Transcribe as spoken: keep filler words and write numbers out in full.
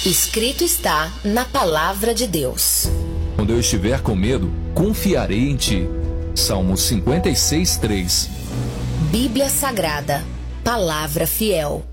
Escrito está na palavra de Deus. Quando eu estiver com medo, confiarei em ti. Salmo cinquenta e seis, três. Bíblia Sagrada, palavra fiel.